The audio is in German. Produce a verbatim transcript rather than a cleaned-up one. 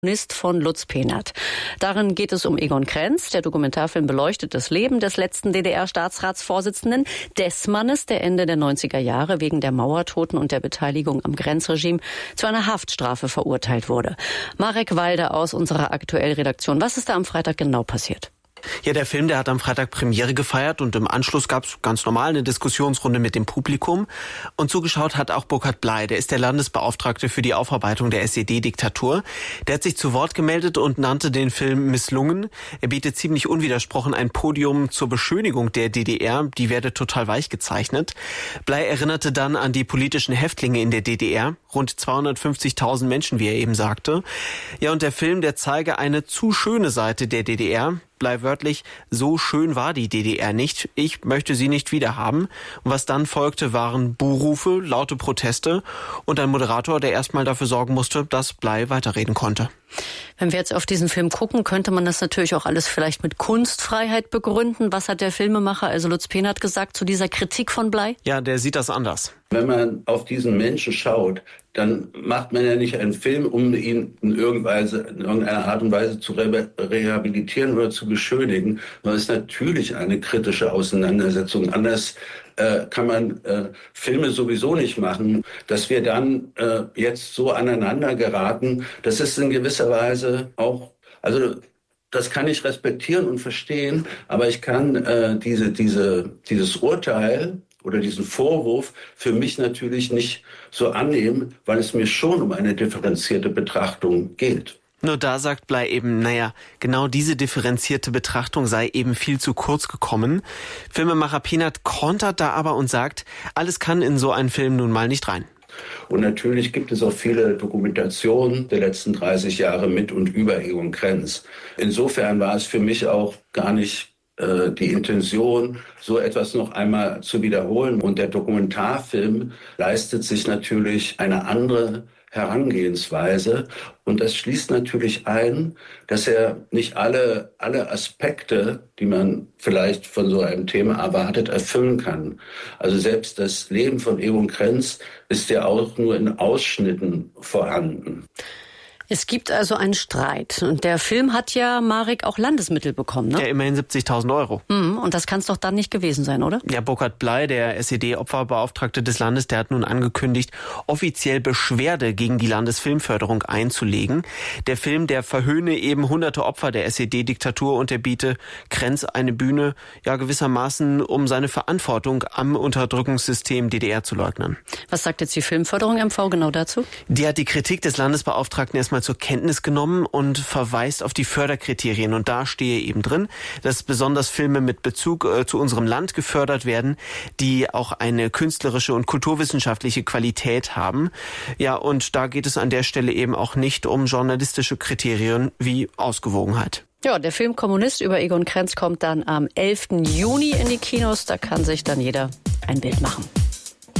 Von Lutz Pehnert. Darin geht es um Egon Krenz. Der Dokumentarfilm beleuchtet das Leben des letzten D D R-Staatsratsvorsitzenden, des Mannes, der Ende der neunziger Jahre wegen der Mauertoten und der Beteiligung am Grenzregime zu einer Haftstrafe verurteilt wurde. Marek Walder aus unserer Aktuell-Redaktion. Was ist da am Freitag genau passiert? Ja, der Film, der hat am Freitag Premiere gefeiert und im Anschluss gab es ganz normal eine Diskussionsrunde mit dem Publikum. Und zugeschaut hat auch Burkhard Bley, der ist der Landesbeauftragte für die Aufarbeitung der S E D-Diktatur. Der hat sich zu Wort gemeldet und nannte den Film misslungen. Er bietet ziemlich unwidersprochen ein Podium zur Beschönigung der D D R. Die werde total weich gezeichnet. Bley erinnerte dann an die politischen Häftlinge in der D D R. Rund zweihundertfünfzigtausend Menschen, wie er eben sagte. Ja, und der Film, der zeige eine zu schöne Seite der D D R. Blei wörtlich, so schön war die D D R nicht, ich möchte sie nicht wiederhaben. Und was dann folgte, waren Buhrufe, laute Proteste und ein Moderator, der erstmal dafür sorgen musste, dass Blei weiterreden konnte. Wenn wir jetzt auf diesen Film gucken, könnte man das natürlich auch alles vielleicht mit Kunstfreiheit begründen. Was hat der Filmemacher, also Lutz Pehnert, gesagt zu dieser Kritik von Bley? Ja, der sieht das anders. Wenn man auf diesen Menschen schaut, dann macht man ja nicht einen Film, um ihn in irgendeiner Art und Weise zu rehabilitieren oder zu beschönigen. Das ist natürlich eine kritische Auseinandersetzung. Anders äh, kann man äh, Filme sowieso nicht machen. Dass wir dann äh, jetzt so aneinander geraten, das ist in gewisser Weise auch, also das kann ich respektieren und verstehen, aber ich kann äh, diese, diese, dieses Urteil oder diesen Vorwurf für mich natürlich nicht so annehmen, weil es mir schon um eine differenzierte Betrachtung geht. Nur da sagt Bley eben, naja, genau diese differenzierte Betrachtung sei eben viel zu kurz gekommen. Filmemacher Pehnert kontert da aber und sagt, alles kann in so einen Film nun mal nicht rein. Und natürlich gibt es auch viele Dokumentationen der letzten dreißig Jahre mit und über Egon Krenz. Insofern war es für mich auch gar nicht die Intention, so etwas noch einmal zu wiederholen. Und der Dokumentarfilm leistet sich natürlich eine andere Herangehensweise. Und das schließt natürlich ein, dass er nicht alle, alle Aspekte, die man vielleicht von so einem Thema erwartet, erfüllen kann. Also selbst das Leben von Egon Krenz ist ja auch nur in Ausschnitten vorhanden. Es gibt also einen Streit. Und der Film hat ja, Marek, auch Landesmittel bekommen, ne? Ja, immerhin siebzigtausend Euro. Mhm, und das kann es doch dann nicht gewesen sein, oder? Ja, Burkhard Bley, der S E D-Opferbeauftragte des Landes, der hat nun angekündigt, offiziell Beschwerde gegen die Landesfilmförderung einzulegen. Der Film, der verhöhne eben hunderte Opfer der S E D-Diktatur und der biete Krenz eine Bühne, ja gewissermaßen, um seine Verantwortung am Unterdrückungssystem D D R zu leugnen. Was sagt jetzt die Filmförderung M V genau dazu? Die hat die Kritik des Landesbeauftragten erstmal zur Kenntnis genommen und verweist auf die Förderkriterien. Und da stehe eben drin, dass besonders Filme mit Bezug äh, zu unserem Land gefördert werden, die auch eine künstlerische und kulturwissenschaftliche Qualität haben. Ja, und da geht es an der Stelle eben auch nicht um journalistische Kriterien wie Ausgewogenheit. Ja, der Film Kommunist über Egon Krenz kommt dann am elften Juni in die Kinos. Da kann sich dann jeder ein Bild machen.